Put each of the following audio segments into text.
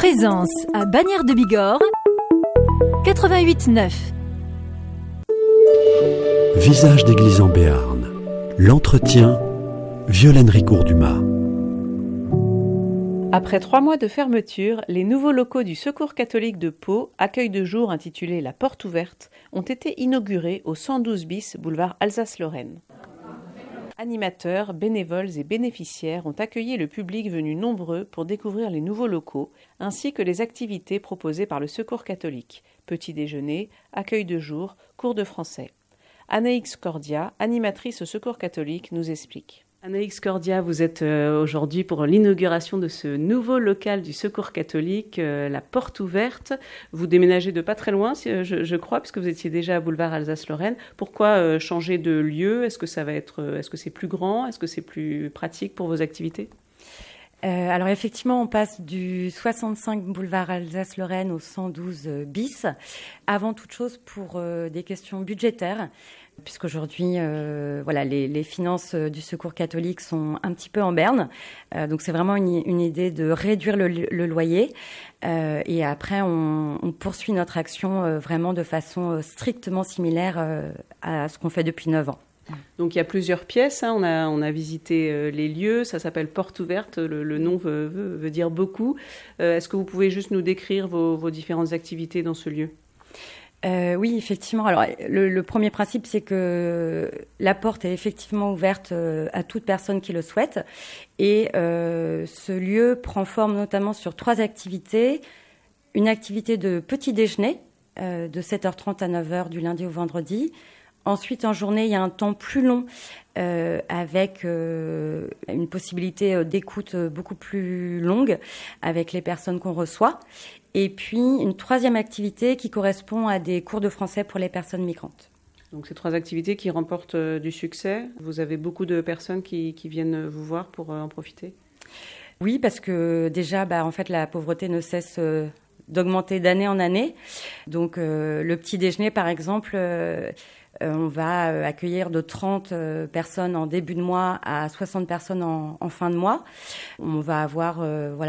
Présence à Bagnères de Bigorre, 88.9. Visage d'église en Béarn. L'entretien, Violaine Ricourt-Dumas. Après 3 mois de fermeture, les nouveaux locaux du Secours catholique de Pau, accueil de jour intitulé La Porte ouverte, ont été inaugurés au 112 bis boulevard Alsace-Lorraine. Animateurs, bénévoles et bénéficiaires ont accueilli le public venu nombreux pour découvrir les nouveaux locaux, ainsi que les activités proposées par le Secours catholique, petit déjeuner, accueil de jour, cours de français. Anaïs Cordia, animatrice au Secours catholique, nous explique. Anaïs Cordia, vous êtes aujourd'hui pour l'inauguration de ce nouveau local du Secours catholique, la Porte ouverte. Vous déménagez de pas très loin, je crois, puisque vous étiez déjà à boulevard Alsace-Lorraine. Pourquoi changer de lieu ? Est-ce que c'est plus grand ? Est-ce que c'est plus pratique pour vos activités ? Alors effectivement, on passe du 65 boulevard Alsace-Lorraine au 112 bis. Avant toute chose, pour des questions budgétaires, puisqu'aujourd'hui, les finances du Secours catholique sont un petit peu en berne. Donc c'est vraiment une idée de réduire le loyer. Et après, on poursuit notre action vraiment de façon strictement similaire à ce qu'on fait depuis 9 ans. Donc il y a plusieurs pièces, on a visité les lieux, ça s'appelle Porte ouverte, le nom veut dire beaucoup. Est-ce que vous pouvez juste nous décrire vos différentes activités dans ce lieu ? Oui, effectivement. Alors, le premier principe, c'est que la porte est effectivement ouverte à toute personne qui le souhaite. Et ce lieu prend forme notamment sur 3 activités. Une activité de petit déjeuner de 7h30 à 9h du lundi au vendredi. Ensuite, en journée, il y a un temps plus long avec une possibilité d'écoute beaucoup plus longue avec les personnes qu'on reçoit. Et puis, une 3e activité qui correspond à des cours de français pour les personnes migrantes. Donc, ces 3 activités qui remportent du succès. Vous avez beaucoup de personnes qui viennent vous voir pour en profiter ? Oui, parce que déjà, en fait, la pauvreté ne cesse d'augmenter d'année en année. Donc, le petit déjeuner, par exemple... on va accueillir de 30 personnes en début de mois à 60 personnes en fin de mois. On va avoir,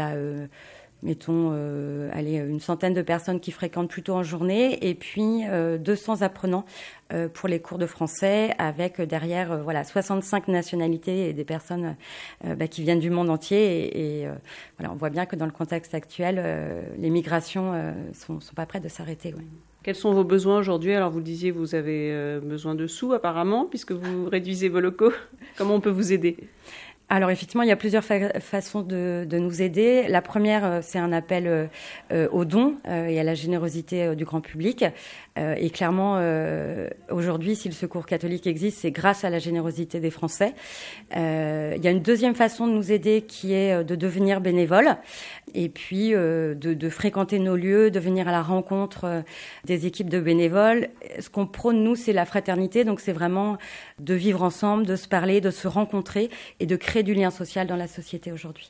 une centaine de personnes qui fréquentent plutôt en journée et puis 200 apprenants pour les cours de français avec derrière 65 nationalités et des personnes qui viennent du monde entier. Et on voit bien que dans le contexte actuel, les migrations sont pas prêtes de s'arrêter. Ouais. Quels sont vos besoins aujourd'hui ? Alors, vous le disiez, vous avez besoin de sous, apparemment, puisque vous réduisez vos locaux. Comment on peut vous aider ? Alors, effectivement, il y a plusieurs façons de nous aider. La première, c'est un appel aux dons et à la générosité du grand public. Et clairement, aujourd'hui, si le Secours catholique existe, c'est grâce à la générosité des Français. Il y a une deuxième façon de nous aider qui est de devenir bénévole et puis de fréquenter nos lieux, de venir à la rencontre des équipes de bénévoles. Ce qu'on prône, nous, c'est la fraternité. Donc, c'est vraiment de vivre ensemble, de se parler, de se rencontrer et de créer du lien social dans la société aujourd'hui.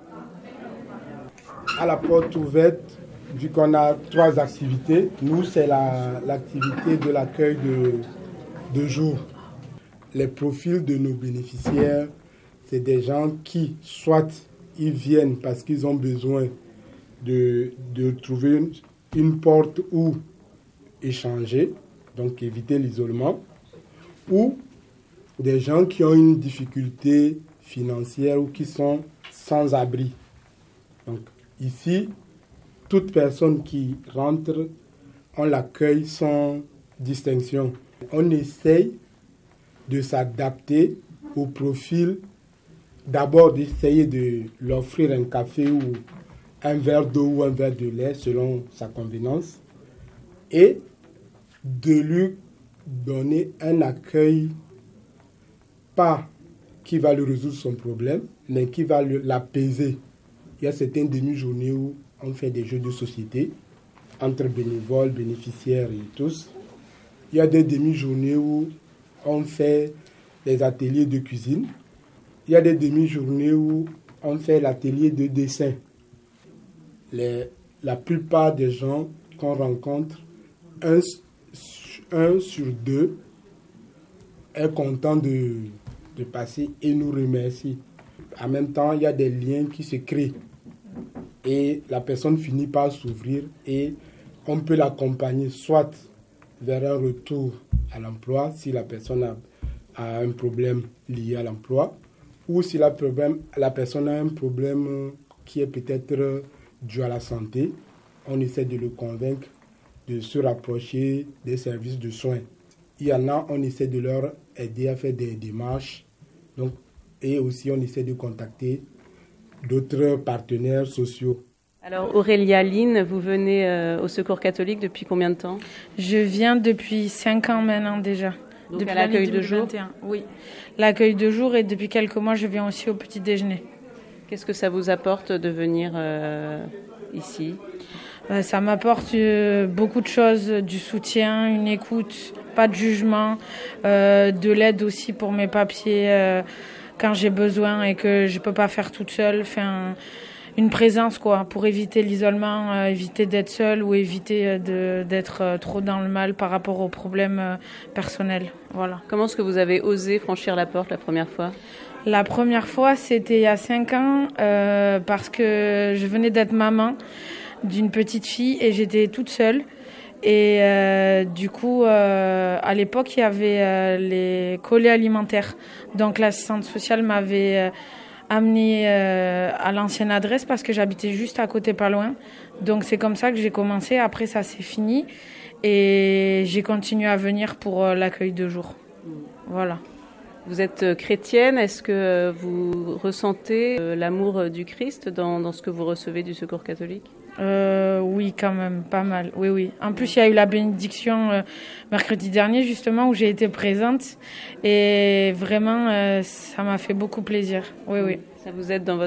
À la porte ouverte, vu qu'on a 3 activités, nous, c'est l'activité de l'accueil de jour. Les profils de nos bénéficiaires, c'est des gens qui, soit ils viennent parce qu'ils ont besoin de trouver une porte où échanger, donc éviter l'isolement, ou des gens qui ont une difficulté financière ou qui sont sans abri. Donc ici, toute personne qui rentre, on l'accueille sans distinction. On essaye de s'adapter au profil, d'abord d'essayer de l'offrir un café ou un verre d'eau ou un verre de lait selon sa convenance et de lui donner un accueil pas qui va lui résoudre son problème, mais qui va l'apaiser. Il y a certaines demi-journées où on fait des jeux de société entre bénévoles, bénéficiaires et tous. Il y a des demi-journées où on fait des ateliers de cuisine. Il y a des demi-journées où on fait l'atelier de dessin. La plupart des gens qu'on rencontre, un sur 2 est content de passer et nous remercie. En même temps, il y a des liens qui se créent. et la personne finit par s'ouvrir et on peut l'accompagner soit vers un retour à l'emploi si la personne a un problème lié à l'emploi ou si la personne a un problème qui est peut-être dû à la santé. On essaie de le convaincre de se rapprocher des services de soins. Il y en a, on essaie de leur aider à faire des démarches. Donc, et aussi, on essaie de contacter d'autres partenaires sociaux. Alors Aurélia Line, vous venez au Secours catholique depuis combien de temps? Je viens depuis 5 ans maintenant déjà. Donc depuis à l'accueil de jour? Oui, l'accueil de jour et depuis quelques mois, je viens aussi au petit déjeuner. Qu'est-ce que ça vous apporte de venir ici? Ça m'apporte beaucoup de choses, du soutien, une écoute, pas de jugement, de l'aide aussi pour mes papiers quand j'ai besoin et que je peux pas faire toute seule. Une présence quoi, pour éviter l'isolement, éviter d'être seule ou éviter d'être trop dans le mal par rapport aux problèmes personnels. Voilà. Comment est-ce que vous avez osé franchir la porte la première fois? La première fois, c'était il y a 5 ans parce que je venais d'être maman d'une petite fille et j'étais toute seule. Et du coup, à l'époque, il y avait les colis alimentaires. Donc l'assistante sociale m'avait amenée à l'ancienne adresse parce que j'habitais juste à côté, pas loin. Donc c'est comme ça que j'ai commencé. Après, ça s'est fini et j'ai continué à venir pour l'accueil de jour. Voilà. Vous êtes chrétienne, est-ce que vous ressentez l'amour du Christ dans ce que vous recevez du Secours catholique? Oui, quand même, pas mal. Oui. En plus, il y a eu la bénédiction mercredi dernier, justement, où j'ai été présente. Et vraiment, ça m'a fait beaucoup plaisir. Oui. Ça vous aide dans votre